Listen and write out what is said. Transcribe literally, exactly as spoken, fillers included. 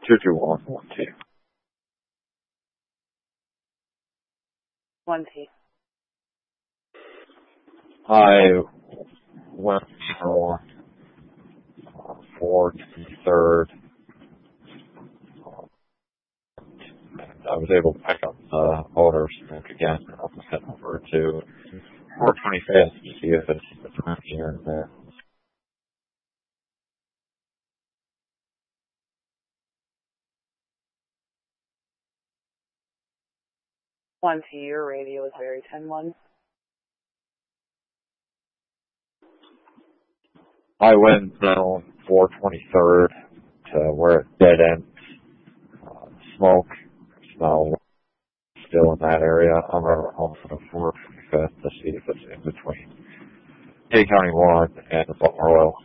two two one one T. one T. I went for uh, four twenty-third, and I was able to pick up the odor smoke again. I was heading over to four twenty-fifth to see if it's between here and there. one T, your radio is very ten one. I went down four twenty-third to where it dead ends. Uh, smoke, smell still in that area. I'm over home for the four twenty-fifth to see if it's in between K County one and Baltimore Oil.